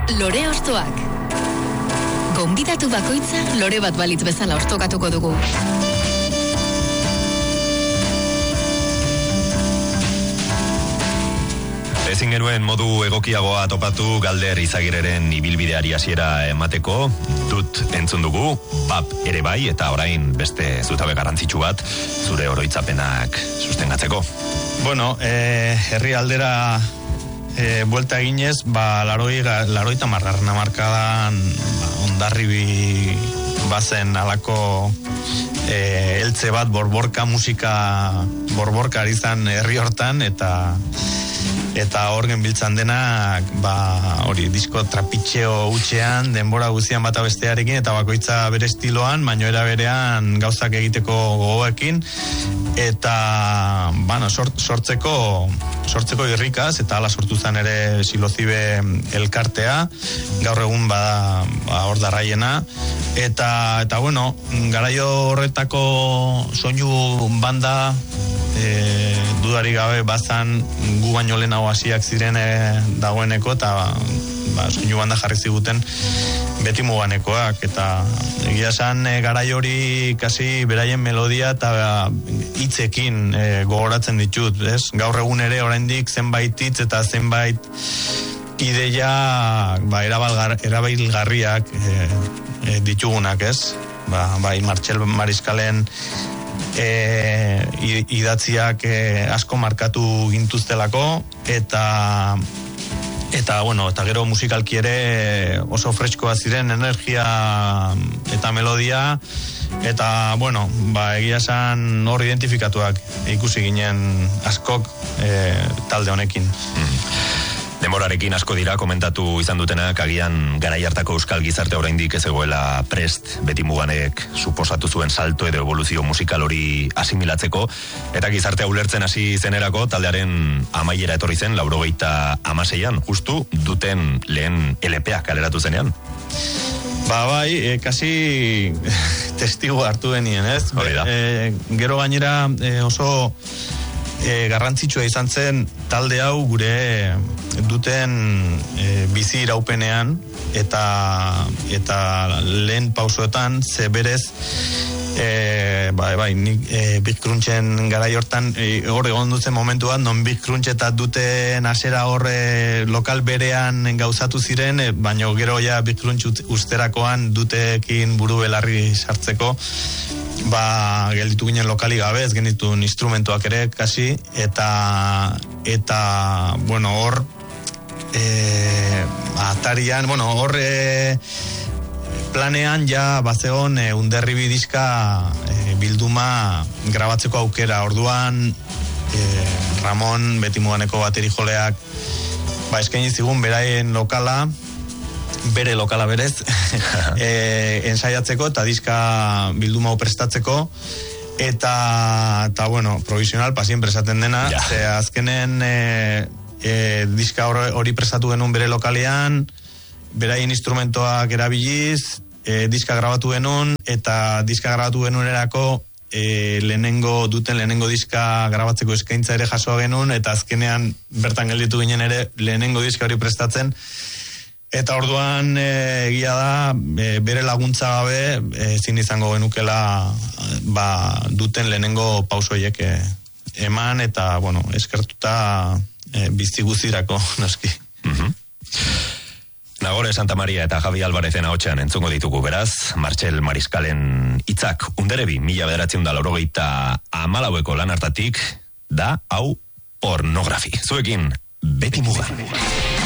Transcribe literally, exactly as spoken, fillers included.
Lore Ostoak. Gonbidatu bakoitza lore bat balitz bezala ostokatuko dugu. Ezin genuen modu egokiagoa topatu Galder Izagirreren ibilbideari hasiera emateko, dut entzun dugu, pap ere bai, eta orain beste zutabe garrantzitsu bat, zure oroitzapenak sustengatzeko. Bueno, eh, herri aldera eh, buelta eginez, ba, laroi, laroita margarna markadan ba, ondarribi bazen alako eh, eltze bat borborka musika, borborka ari zan herri hortan, eta eta hor genbiltzan denak, ba, hori, disko trapitxeo utxean, denbora guztian bata bestearekin, eta bakoitza bere estiloan, baino era berean gauzak egiteko gogoekin, eta, bueno, sort, sortzeko, sortzeko irrikaz, eta ala sortu zen ere Silozibe elkartea, gaur egun bada, ba, hor darraiena, eta, eta, bueno, garaio horretako soinu banda, E, dudari gabe bazan gu baino lehenago hasiak ziren e, dagoeneko, eta ba, soinu banda jarri ziguten beti muganekoak, eta egia esan e, garai hori kasi beraien melodia eta hitzekin e, gogoratzen ditut, ez? Gaur egun ere oraindik zenbait hitz eta zenbait ideia ba, erabilgarriak e, e, ditugunak, ez? Ba, bai, Martxel Mariskalen E, idatziak e, asko markatu gintuztelako, eta eta bueno, eta gero musikalki ere oso freskoa ziren, energia eta melodia, eta bueno, ba, egia esan hor identifikatuak ikusi ginen askok e, talde honekin. Mm. Demorarekin asko dira komentatu izan dutenak, agian garai hartako euskal gizarte oraindik ez egoela prest beti muganek suposatu zuen salto edo evoluzio musikal hori asimilatzeko, eta gizartea ulertzen hasi zenerako taldearen amaiera etorri zen laurogeita hamaseian, justu duten lehen L P A kaleratu zenean. Ba bai, e, kasi testigo hartu benien, ez? Hori da. E, gero gainera e, oso E, garrantzitsua izan zen talde hau gure duten e, bizi iraupenean, eta eta lehen pausoetan ze berez e, bai, bai, nik e, Big Crunchen garai hortan e, hor egon dutzen momentu bat, non Big Crunch eta duten asera horre lokal berean gauzatu ziren, e, baina gero ja Big Crunch usterakoan dutekin buru belarri sartzeko, ba, gelditu ginen lokali gabe, ez genitun instrumentuak ere, kasi, eta, eta, bueno, hor, e, atarian, bueno, hor, e, planean ja bazegon e, underribi diska e, bilduma grabatzeko aukera, orduan, e, Ramon, beti muganeko bateri joleak, ba, eskaini zigun beraien lokala, bere lokala berez, e, ensaiatzeko eta diska bilduma prestatzeko, eta, eta bueno, provisional, pa siempre esaten dena, ja. Ze azkenen e, e, diska hori prestatu genuen bere lokalean, beraien instrumentoak erabiliz, e, diska grabatu genuen, eta diska grabatu genuen erako e, lehenengo, duten lehenengo diska grabatzeko eskaintza ere jasoa genuen, eta azkenean bertan gelditu ginen ere lehenengo diska hori prestatzen. Eta orduan e, egia da e, bere laguntza gabe ezin e, izango genukela ba, duten lehenengo pausoiek e, eman, eta bueno, eskertuta e, bizi guztirako noski. Mm-hmm. Nagore Santa Maria eta Javi Alvarezen ahotsean entzungo ditugu, beraz, Martxel Mariskalen hitzak underebi mila bederatziehun eta laurogeita hamalaueko lan hartatik da hau pornografi. Zuekin beti mugan.